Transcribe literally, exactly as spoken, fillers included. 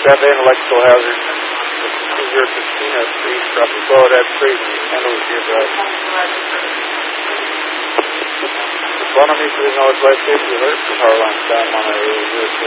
seven, electrical hazard. two zero Christina Street, traffic flow at that street, handle with your drive. One on me to the northwest safety alert, power lines down on a zero two.